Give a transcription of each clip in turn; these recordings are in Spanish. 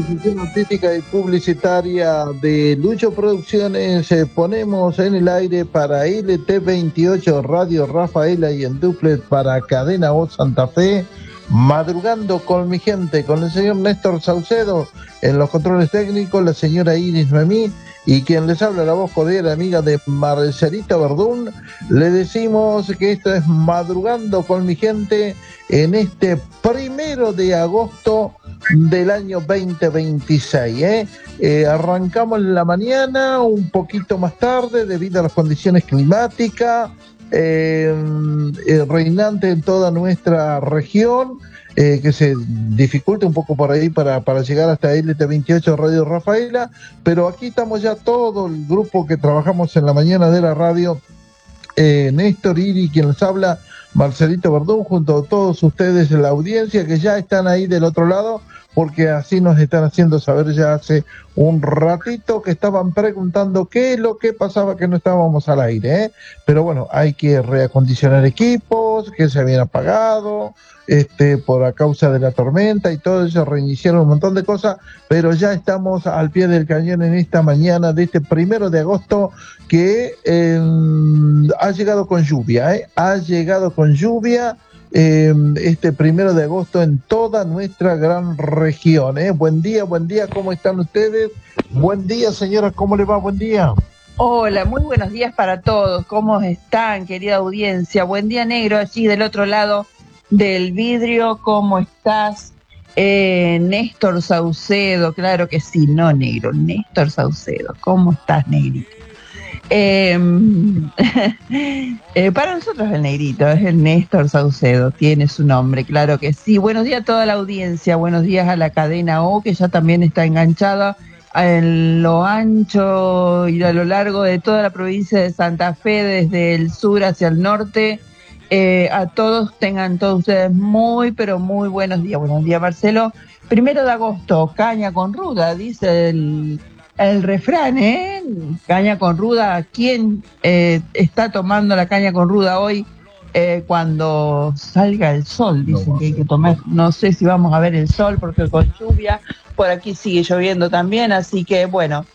realización artística y publicitaria de Lucho Producciones, ponemos en el aire para LT28 Radio Rafaela y en duplex para Cadena Voz Santa Fe, Madrugando con mi gente, con el señor Néstor Saucedo en los controles técnicos, la señora Iris Noemí y quien les habla, la voz cordial amiga de Marcelita Verdún. Le decimos que esto es Madrugando con mi gente en este 1 de agosto del año 2026. Arrancamos en la mañana, un poquito más tarde debido a las condiciones climáticas reinantes en toda nuestra región, que se dificulta un poco por ahí para llegar hasta LT28 Radio Rafaela, pero aquí estamos ya todo el grupo que trabajamos en la mañana de la radio, Néstor, Iri, quien les habla, Marcelito Verdún, junto a todos ustedes en la audiencia que ya están ahí del otro lado, porque así nos están haciendo saber ya hace un ratito que estaban preguntando qué es lo que pasaba, que no estábamos al aire, pero bueno, hay que reacondicionar equipos que se habían apagado por a causa de la tormenta y todo eso, reiniciaron un montón de cosas, pero ya estamos al pie del cañón en esta mañana de este 1 de agosto que ha llegado con lluvia, ha llegado con lluvia este 1 de agosto en toda nuestra gran región. Buen día, ¿cómo están ustedes? Buen día, señora, ¿cómo le va? Buen día. Hola, muy buenos días para todos. ¿Cómo están, querida audiencia? Buen día, negro, allí del otro lado del vidrio. ¿Cómo estás? Néstor Saucedo, claro que sí, no negro, Néstor Saucedo. ¿Cómo estás, negrito? Para nosotros el negrito es el Néstor Saucedo, tiene su nombre, claro que sí. Buenos días a toda la audiencia, buenos días a la cadena O, que ya también está enganchada en lo ancho y a lo largo de toda la provincia de Santa Fe, desde el sur hacia el norte. A todos, tengan todos ustedes muy, pero muy buenos días. Buenos días, Marcelo. 1 de agosto, caña con ruda, dice el refrán, caña con ruda. ¿Quién está tomando la caña con ruda hoy cuando salga el sol? Dicen que hay que tomar, no sé si vamos a ver el sol porque con lluvia, por aquí sigue lloviendo también, así que bueno,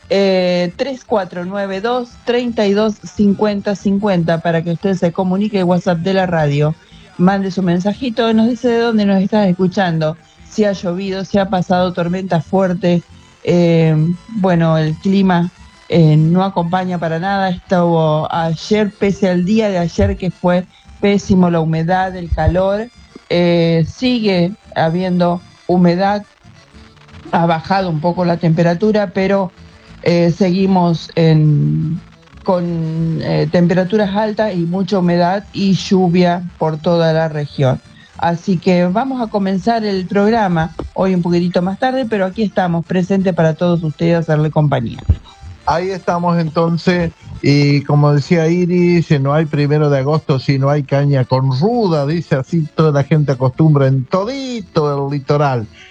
3492-325050 para que usted se comunique el WhatsApp de la radio, mande su mensajito y nos dice de dónde nos estás escuchando, si ha llovido, si ha pasado tormenta fuerte. Bueno, el clima no acompaña para nada. Estuvo ayer, pese al día de ayer que fue pésimo, la humedad, el calor, sigue habiendo humedad, ha bajado un poco la temperatura, pero seguimos con temperaturas altas y mucha humedad y lluvia por toda la región. Así que vamos a comenzar el programa hoy un poquitito más tarde, pero aquí estamos presentes para todos ustedes, hacerle compañía. Ahí estamos entonces, y como decía Iris, no hay 1 de agosto si no hay caña con ruda, dice así toda la gente acostumbra en todito el litoral.